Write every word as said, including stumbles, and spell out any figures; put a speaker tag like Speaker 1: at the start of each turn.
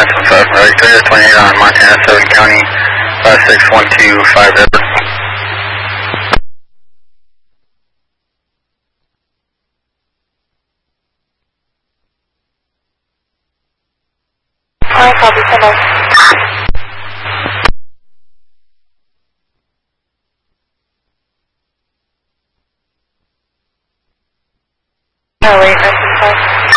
Speaker 1: nine seven five, right there, twenty-eight on Montana, seven County, five six one two five zero.
Speaker 2: Hi, copy, hello. No, wait, nine seven five.